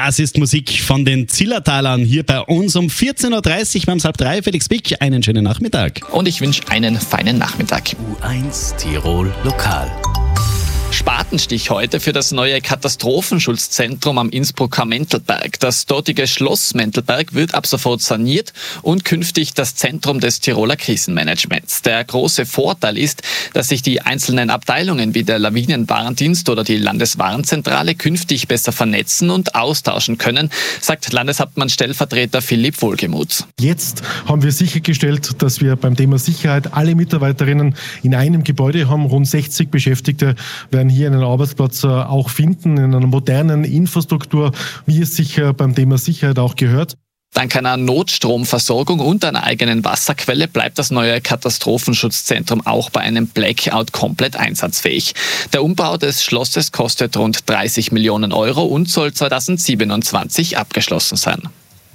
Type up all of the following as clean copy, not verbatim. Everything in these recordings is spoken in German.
Das ist Musik von den Zillertalern hier bei uns um 14.30 Uhr beim 14:30. Felix Bick, einen schönen Nachmittag. Und ich wünsche einen feinen Nachmittag. U1 Tirol Lokal. Spatenstich heute für das neue Katastrophenschutzzentrum am Innsbrucker Mentelberg. Das dortige Schloss Mentelberg wird ab sofort saniert und künftig das Zentrum des Tiroler Krisenmanagements. Der große Vorteil ist, dass sich die einzelnen Abteilungen wie der Lawinenwarndienst oder die Landeswarnzentrale künftig besser vernetzen und austauschen können, sagt Landeshauptmann-Stellvertreter Philipp Wohlgemuth. Jetzt haben wir sichergestellt, dass wir beim Thema Sicherheit alle Mitarbeiterinnen in einem Gebäude haben. Rund 60 Beschäftigte werden hier einen Arbeitsplatz auch finden, in einer modernen Infrastruktur, wie es sich beim Thema Sicherheit auch gehört. Dank einer Notstromversorgung und einer eigenen Wasserquelle bleibt das neue Katastrophenschutzzentrum auch bei einem Blackout komplett einsatzfähig. Der Umbau des Schlosses kostet rund 30 Millionen Euro und soll 2027 abgeschlossen sein.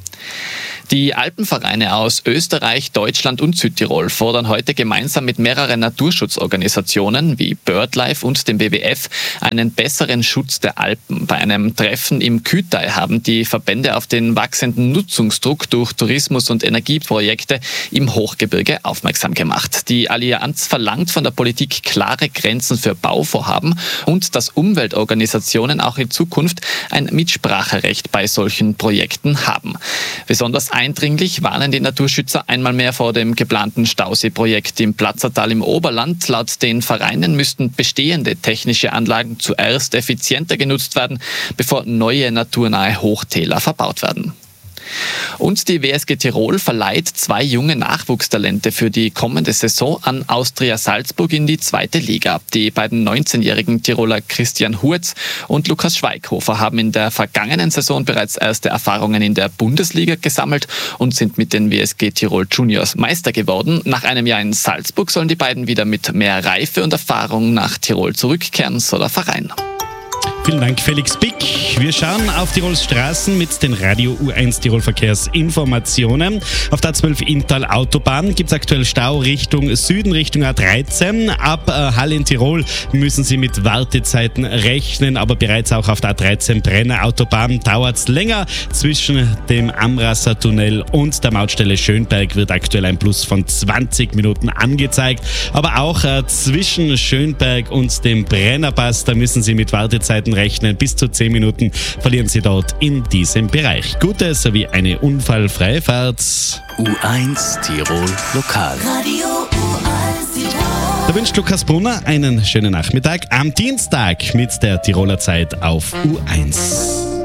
Die Alpenvereine aus Österreich, Deutschland und Südtirol fordern heute gemeinsam mit mehreren Naturschutzorganisationen wie BirdLife und dem WWF einen besseren Schutz der Alpen. Bei einem Treffen im Kütai haben die Verbände auf den wachsenden Nutzungsdruck durch Tourismus- und Energieprojekte im Hochgebirge aufmerksam gemacht. Die Allianz verlangt von der Politik klare Grenzen für Bauvorhaben und dass Umweltorganisationen auch in Zukunft ein Mitspracherecht bei solchen Projekten haben. Besonders eindringlich warnen die Naturschützer einmal mehr vor dem geplanten Stauseeprojekt im Platzertal im Oberland. Laut den Vereinen müssten bestehende technische Anlagen zuerst effizienter genutzt werden, bevor neue naturnahe Hochtäler verbaut werden. Und die WSG Tirol verleiht 2 junge Nachwuchstalente für die kommende Saison an Austria Salzburg in die 2. Liga. Die beiden 19-jährigen Tiroler Christian Hurz und Lukas Schweighofer haben in der vergangenen Saison bereits erste Erfahrungen in der Bundesliga gesammelt und sind mit den WSG Tirol Juniors Meister geworden. Nach einem Jahr in Salzburg sollen die beiden wieder mit mehr Reife und Erfahrung nach Tirol zurückkehren, so der Verein. Vielen Dank, Felix Bick. Wir schauen auf Tirols Straßen mit den Radio U1 Tirol Verkehrsinformationen. Auf der A12 Inntal Autobahn gibt es aktuell Stau Richtung Süden, Richtung A13. Ab Hall in Tirol müssen Sie mit Wartezeiten rechnen, aber bereits auch auf der A13 Brenner Autobahn dauert es länger. Zwischen dem Amrasser Tunnel und der Mautstelle Schönberg wird aktuell ein Plus von 20 Minuten angezeigt. Aber auch zwischen Schönberg und dem Brennerpass, da müssen Sie mit Wartezeiten rechnen. Bis zu 10 Minuten verlieren Sie dort in diesem Bereich. Gute sowie eine unfallfreie Fahrt. U1 Tirol Lokal. Radio U1 Tirol. Da wünscht Lukas Brunner einen schönen Nachmittag am Dienstag mit der Tiroler Zeit auf U1.